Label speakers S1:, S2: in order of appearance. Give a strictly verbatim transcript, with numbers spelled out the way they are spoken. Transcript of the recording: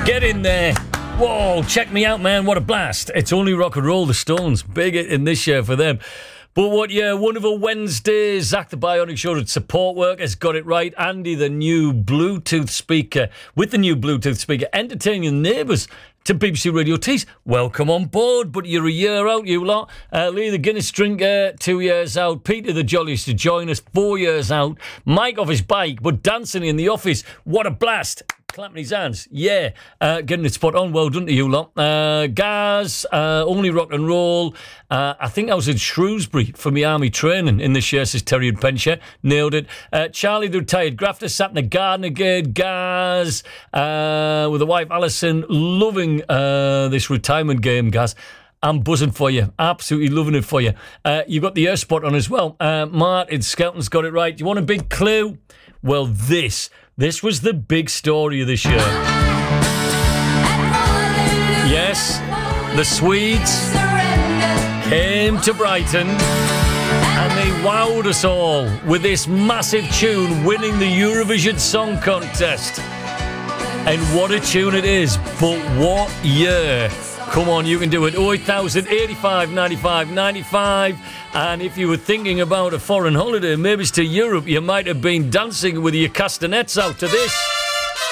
S1: Get in there. Whoa, check me out, man. What a blast. It's only rock and roll, the Stones. Big in this year for them. But what, yeah, wonderful Wednesday. Zach the Bionic Show at Support Workers got it right. Andy, the new Bluetooth speaker, with the new Bluetooth speaker, entertaining neighbours to B B C Radio Tees. Welcome on board, but you're a year out, you lot. Uh, Lee the Guinness drinker, two years out. Peter the Jolliest to join us, four years out. Mike off his bike, but dancing in the office. What a blast. Clapping his hands, yeah, uh, getting it spot on. Well done to you lot. Uh, Gaz, uh, only rock and roll. Uh, I think I was in Shrewsbury for my army training in this year, says Terry and Penshire. Nailed it. Uh, Charlie the retired grafter sat in the garden again. Gaz, uh, with the wife Alison, loving uh, this retirement game, Gaz. I'm buzzing for you. Absolutely loving it for you. Uh, you've got the air spot on as well. Uh, Martin Skelton's got it right. Do you want a big clue? Well, this... This was the big story of this year. Yes, the Swedes came to Brighton and they wowed us all with this massive tune, winning the Eurovision Song Contest. And what a tune it is, but what year? Come on, you can do it. oh eight thousand eighty-five ninety-five ninety-five. And if you were thinking about a foreign holiday, maybe it's to Europe, you might have been dancing with your castanets out to this.